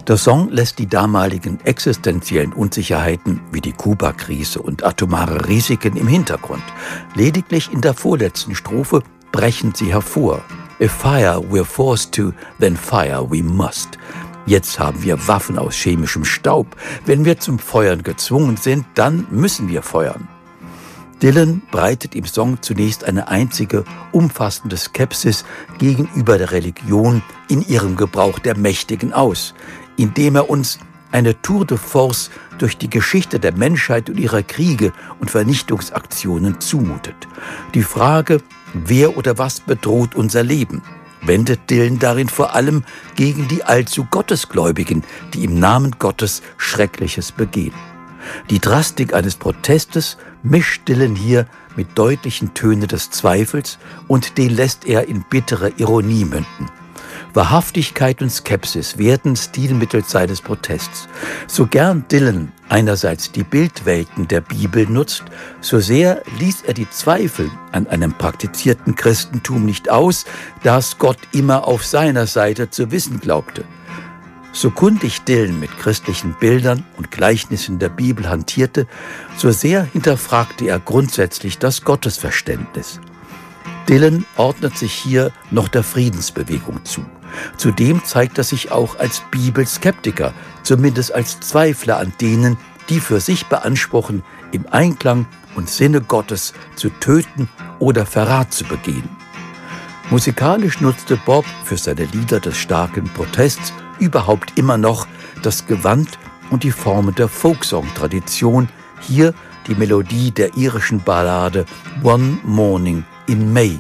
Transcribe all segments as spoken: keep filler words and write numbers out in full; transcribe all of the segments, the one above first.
Der Song lässt die damaligen existenziellen Unsicherheiten wie die Kuba-Krise und atomare Risiken im Hintergrund. Lediglich in der vorletzten Strophe brechen sie hervor. If fire we're forced to, then fire we must. Jetzt haben wir Waffen aus chemischem Staub. Wenn wir zum Feuern gezwungen sind, dann müssen wir feuern. Dylan breitet im Song zunächst eine einzige, umfassende Skepsis gegenüber der Religion in ihrem Gebrauch der Mächtigen aus, indem er uns eine Tour de force durch die Geschichte der Menschheit und ihrer Kriege und Vernichtungsaktionen zumutet. Die Frage, wer oder was bedroht unser Leben, wendet Dylan darin vor allem gegen die allzu Gottesgläubigen, die im Namen Gottes Schreckliches begehen. Die Drastik eines Protestes mischt Dylan hier mit deutlichen Tönen des Zweifels und den lässt er in bittere Ironie münden. Wahrhaftigkeit und Skepsis werden Stilmittel seines Protests. So gern Dylan einerseits die Bildwelten der Bibel nutzt, so sehr ließ er die Zweifel an einem praktizierten Christentum nicht aus, das Gott immer auf seiner Seite zu wissen glaubte. So kundig Dylan mit christlichen Bildern und Gleichnissen der Bibel hantierte, so sehr hinterfragte er grundsätzlich das Gottesverständnis. Dylan ordnet sich hier noch der Friedensbewegung zu. Zudem zeigt er sich auch als Bibelskeptiker, zumindest als Zweifler an denen, die für sich beanspruchen, im Einklang und Sinne Gottes zu töten oder Verrat zu begehen. Musikalisch nutzte Bob für seine Lieder des starken Protests überhaupt immer noch das Gewand und die Formen der Folksong-Tradition, hier die Melodie der irischen Ballade One Morning in May.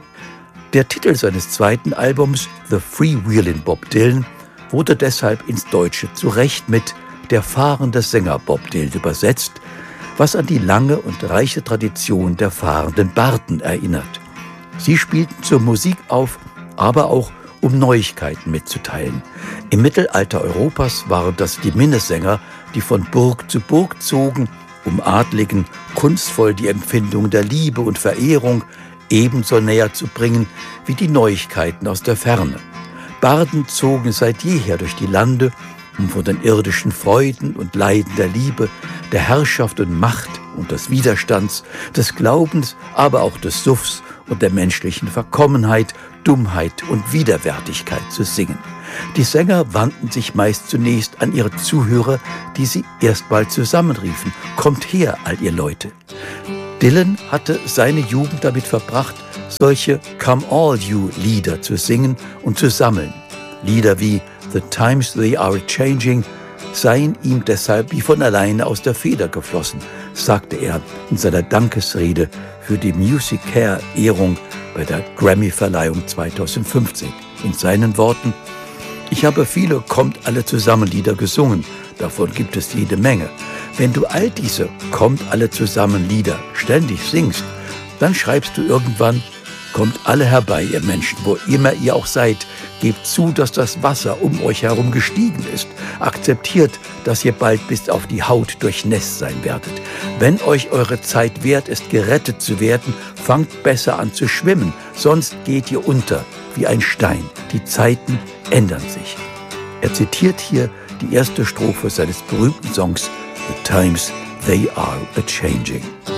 Der Titel seines zweiten Albums, The Freewheelin' Bob Dylan, wurde deshalb ins Deutsche zu Recht mit Der fahrende Sänger Bob Dylan übersetzt, was an die lange und reiche Tradition der fahrenden Barden erinnert. Sie spielten zur Musik auf, aber auch um Neuigkeiten mitzuteilen. Im Mittelalter Europas waren das die Minnesänger, die von Burg zu Burg zogen, um Adligen kunstvoll die Empfindung der Liebe und Verehrung ebenso näher zu bringen wie die Neuigkeiten aus der Ferne. Barden zogen seit jeher durch die Lande, um von den irdischen Freuden und Leiden der Liebe, der Herrschaft und Macht und des Widerstands, des Glaubens, aber auch des Suffs und der menschlichen Verkommenheit, Dummheit und Widerwärtigkeit zu singen. Die Sänger wandten sich meist zunächst an ihre Zuhörer, die sie erstmal zusammenriefen: Kommt her, all ihr Leute! Dylan hatte seine Jugend damit verbracht, solche Come All You Lieder zu singen und zu sammeln. Lieder wie The Times They Are Changing seien ihm deshalb wie von alleine aus der Feder geflossen, sagte er in seiner Dankesrede für die Music Care-Ehrung bei der Grammy-Verleihung zweitausendfünfzehn. In seinen Worten: Ich habe viele Kommt alle zusammen Lieder gesungen, davon gibt es jede Menge. Wenn du all diese Kommt alle zusammen Lieder ständig singst, dann schreibst du irgendwann: Kommt alle herbei, ihr Menschen, wo immer ihr auch seid, gebt zu, dass das Wasser um euch herum gestiegen ist. Akzeptiert, dass ihr bald bis auf die Haut durchnässt sein werdet. Wenn euch eure Zeit wert ist, gerettet zu werden, fangt besser an zu schwimmen, sonst geht ihr unter wie ein Stein. Die Zeiten ändern sich. Er zitiert hier die erste Strophe seines berühmten Songs The Times They Are A-Changing.